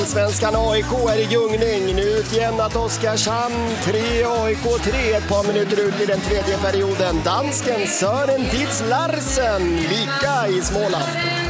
Svenskan AIK är i gungning. Nu utjämnat Oskarshamn 3, AIK 3 ett par minuter ut i den tredje perioden. Dansken Sören Ditz Larsen lika i Småland.